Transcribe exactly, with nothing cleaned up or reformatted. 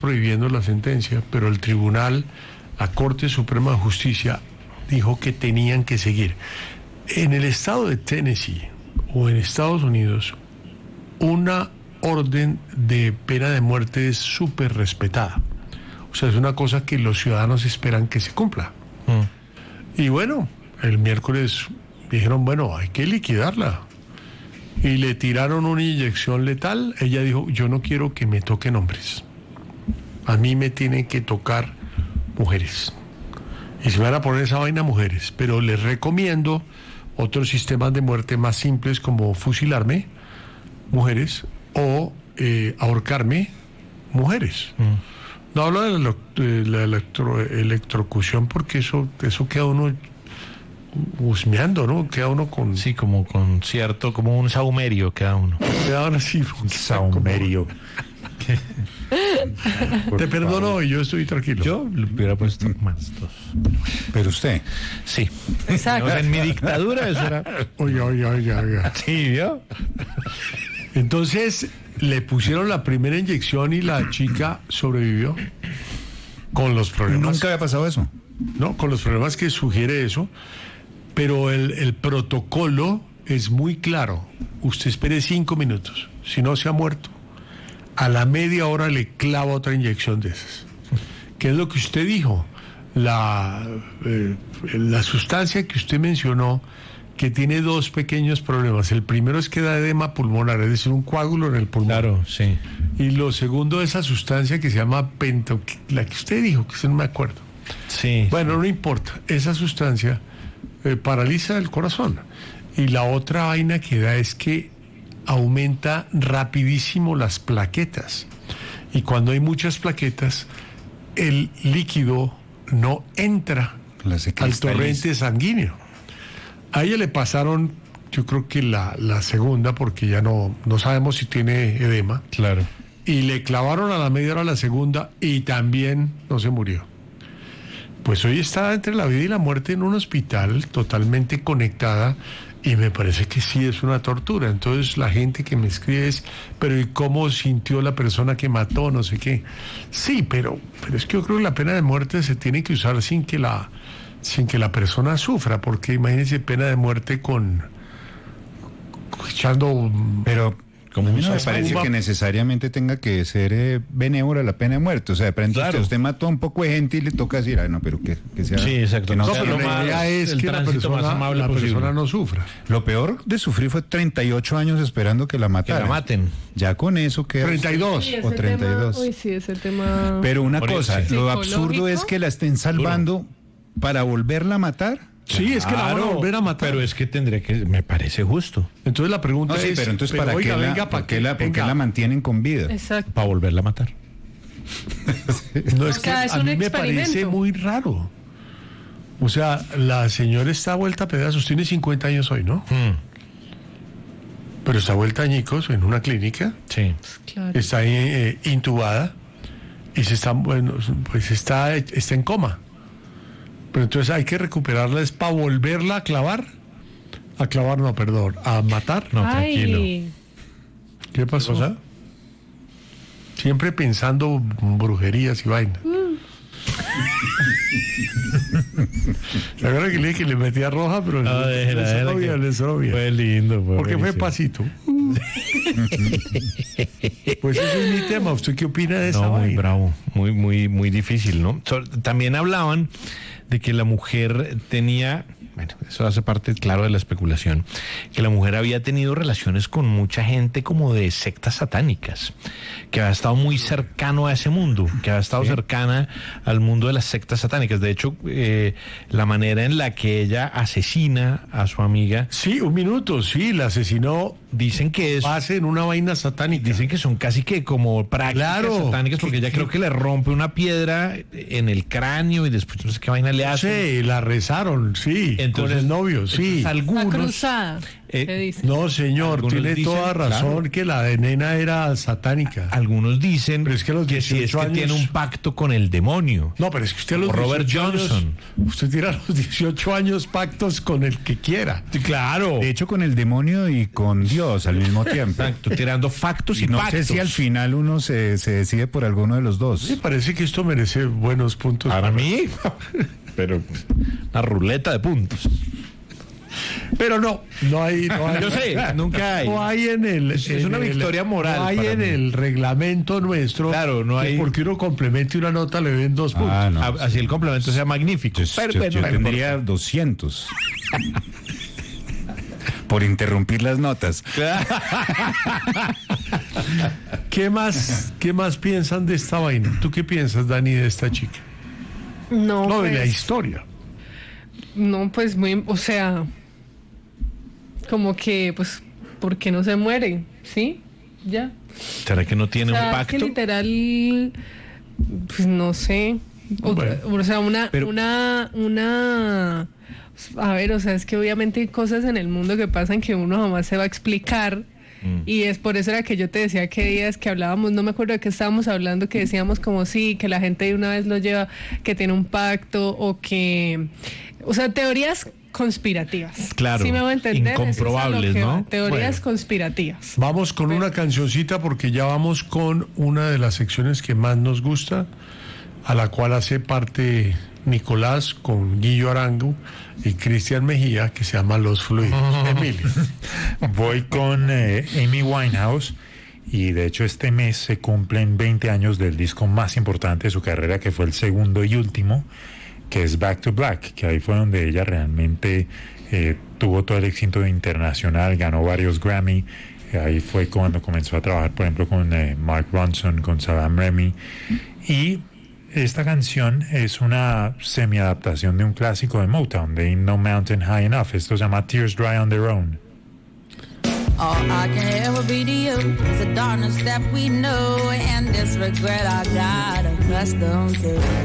prohibiendo la sentencia, pero el tribunal, la Corte Suprema de Justicia, dijo que tenían que seguir. En el estado de Tennessee o en Estados Unidos, una orden de pena de muerte es súper respetada. O sea, es una cosa que los ciudadanos esperan que se cumpla. Mm. Y bueno, el miércoles dijeron, bueno, hay que liquidarla. Y le tiraron una inyección letal. Ella dijo, yo no quiero que me toquen hombres. A mí me tienen que tocar mujeres. Y se van a poner esa vaina mujeres. Pero les recomiendo otros sistemas de muerte más simples como fusilarme, mujeres, o eh, ahorcarme, mujeres. Mm. No hablo de la, de la electro, electrocución porque eso, eso queda uno husmeando, ¿no? Queda uno con... Sí, como con cierto, como un saumerio queda uno. Queda uno así. Un saumerio. Te perdono y yo estoy tranquilo. Yo le hubiera puesto más dos. Pero usted. Sí. Exacto. O sea, en mi dictadura eso era... Oiga, oiga, oiga, oiga. Sí, ¿vio? Entonces le pusieron la primera inyección y la chica sobrevivió con los problemas. Nunca había pasado eso. No, con los problemas que sugiere eso, pero el, el protocolo es muy claro. Usted espere cinco minutos, si no se ha muerto, a la media hora le clava otra inyección de esas. ¿Qué es lo que usted dijo? La, eh, la sustancia que usted mencionó, que tiene dos pequeños problemas. El primero es que da edema pulmonar, es decir, un coágulo en el pulmón. Claro, sí. Y lo segundo, esa sustancia que se llama pento, la que usted dijo, que usted no me acuerdo. Sí. Bueno, no importa. Esa sustancia eh, paraliza el corazón. Y la otra vaina que da es que aumenta rapidísimo las plaquetas. Y cuando hay muchas plaquetas, el líquido no entra al torrente sanguíneo. A ella le pasaron, yo creo que la, la segunda, porque ya no, no sabemos si tiene edema. Claro. Y le clavaron a la media hora la segunda y también no se murió. Pues hoy está entre la vida y la muerte en un hospital totalmente conectada y me parece que sí es una tortura. Entonces la gente que me escribe es, pero ¿y cómo sintió la persona que mató? No sé qué. Sí, pero, pero es que yo creo que la pena de muerte se tiene que usar sin que la... sin que la persona sufra, porque imagínense pena de muerte con echando, pero como a mí no me parece uva. que necesariamente tenga que ser eh, benévola la pena de muerte. O sea, de pronto Claro. usted, usted mató a un poco de gente y le toca decir, ay no, pero que, que sea... Sí, exacto. Que no, no, sea pero lo, la más- idea es el que la tránsito más persona, amable la posible. persona no sufra. lo peor de sufrir fue treinta y ocho años esperando que la Que mataran. la maten. Ya con eso queda... treinta y dos. Sí, o ese treinta y dos. tema, uy, sí, ese tema... Pero una Por cosa, eso. lo ¿Psicológico? absurdo es que la estén salvando para volverla a matar. Sí, es que la van a Claro, volver a matar. Pero es que tendría que, me parece justo, Entonces la pregunta No, sí, es, pero entonces ¿para oiga, qué, la, venga, ¿por ¿para qué la, por qué venga. la mantienen con vida? Exacto. para volverla a matar. No, es O que sea, es a un mí me parece experimento. muy raro. O sea, la señora está vuelta a pedazos, tiene cincuenta años hoy, ¿no? Hmm, Pero está vuelta a añicos en una clínica, sí. Claro. está ahí, eh, intubada y se está, bueno, pues está, está en coma. Pero entonces hay que recuperarla, es para volverla a clavar. A clavar, no, perdón, a matar. No, Ay, tranquilo. ¿Qué pasó? ¿Cosa? Siempre pensando brujerías y vainas. ¿Se acuerdan que le dije que le metía roja? Pero No, le- déjela, le déjela sonó que- bien, le sonó bien. Fue lindo. Fue Porque fue buenísimo. pasito. Pues ese es mi tema. ¿Usted qué opina de esa No, muy vaina? bravo, muy, muy, muy difícil, ¿no? So- también hablaban de que la mujer tenía, bueno, eso hace parte, claro, de la especulación, que la mujer había tenido relaciones con mucha gente como de sectas satánicas, que había estado muy cercano a ese mundo, que había estado cercana al mundo de las sectas satánicas. De hecho, eh, la manera en la que ella asesina a su amiga, Sí, un minuto, sí, la asesinó. dicen que es... Base en una vaina satánica. Dicen que son casi que como prácticas Claro. satánicas, porque ella creo que le rompe una piedra en el cráneo y después no sé qué vaina le hace. Sí, la rezaron, sí. Entonces- con el novio, sí. Entonces, La algunos, cruzada. Eh, ¿Qué dice? No, señor, Algunos tiene dicen, toda razón claro. que la de nena era satánica. Algunos dicen Pero es que a los si es dieciocho que años- tiene un pacto con el demonio. No, pero es que usted a los Como Robert dieciocho años- Johnson. usted tiene a los dieciocho años pactos con el que quiera. Claro. De hecho, con el demonio y con Dios al mismo tiempo. Exacto, tirando factos y, Y no pactos. sé si al final uno se, se decide por alguno de los dos. Me parece que esto merece buenos puntos. Para mí, pero una ruleta de puntos. Pero no, no hay. No hay Yo sé, nunca hay. No hay en el. Es- es en una el- victoria moral No hay para en mí. el reglamento nuestro. Claro, no que hay- Porque uno complemente una nota le den dos puntos. Ah, no. A- Así el complemento sea magnífico. Yo, Pero, yo- bueno, yo no tendría importa. doscientos. Por interrumpir las notas. ¿Qué más, ¿Qué más piensan de esta vaina? ¿Tú qué piensas, Dani, de esta chica? No, No, de pues, la historia. no, pues muy, o sea, como que, pues, ¿por qué no se mueren? ¿Sí? Ya. ¿Será que no tiene O sea, un es que pacto? literal, pues no sé. O, Bueno. o sea, una, Pero- una, una, a ver, o sea, es que obviamente hay cosas en el mundo que pasan que uno jamás se va a explicar. Mm. Y es por eso era que yo te decía que días que hablábamos, no me acuerdo de qué estábamos hablando, que decíamos como sí, que la gente de una vez lo lleva, que tiene un pacto o que, o sea, teorías conspirativas. Claro, ¿Sí me voy a entender? Eso es a lo incomprobables, que ¿no? va, teorías Bueno. conspirativas. Vamos con una cancioncita porque ya vamos con una de las secciones que más nos gusta, a la cual hace parte Nicolás con Guillo Arango y Cristian Mejía, que se llama Los Fluidos. Emilio. Voy con eh, Amy Winehouse y de hecho este mes se cumplen veinte años del disco más importante de su carrera, que fue el segundo y último, que es Back to Black, que ahí fue donde ella realmente eh, tuvo todo el éxito internacional, ganó varios Grammy. Eh, ahí fue cuando comenzó a trabajar, por ejemplo, con eh, Mark Ronson, con Saddam Remy. Y esta canción es una semi-adaptación de un clásico de Motown, de Ain't No Mountain High Enough. Esto se llama Tears Dry on Their Own. All I can ever be to you is the darkness that we know and this regret I got accustomed to.